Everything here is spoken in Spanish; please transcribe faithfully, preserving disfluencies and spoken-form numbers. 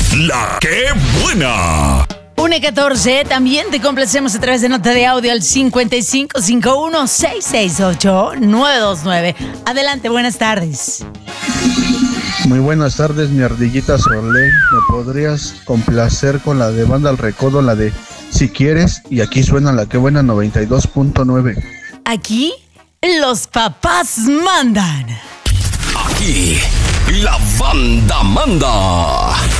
La que buena. una y catorce, también te complacemos a través de nota de audio al cincuenta y cinco cincuenta y uno, seiscientos sesenta y ocho, nueve dos nueve. Adelante, buenas tardes. Muy buenas tardes, mi ardillita Solé. ¿Me podrías complacer con la de Banda al Recodo, la de Si Quieres? Y aquí suena la que buena noventa y dos punto nueve. Aquí, los papás mandan. Aquí, la banda manda.